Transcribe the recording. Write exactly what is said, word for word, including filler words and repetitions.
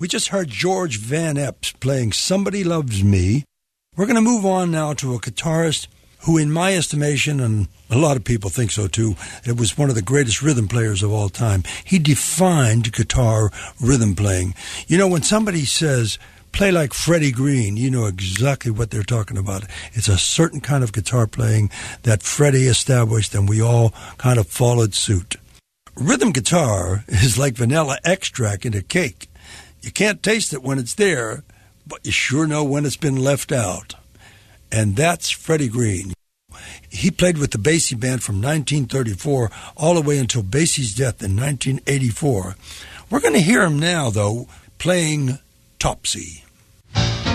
We just heard George Van Epps playing Somebody Loves Me. We're going to move on now to a guitarist who, in my estimation, and a lot of people think so too, it was one of the greatest rhythm players of all time. He defined guitar rhythm playing. You know, when somebody says, play like Freddie Green, you know exactly what they're talking about. It's a certain kind of guitar playing that Freddie established, and we all kind of followed suit. Rhythm guitar is like vanilla extract in a cake. You can't taste it when it's there, but you sure know when it's been left out. And that's Freddie Green. He played with the Basie Band from nineteen thirty-four all the way until Basie's death in nineteen eighty-four. We're going to hear him now, though, playing Topsy.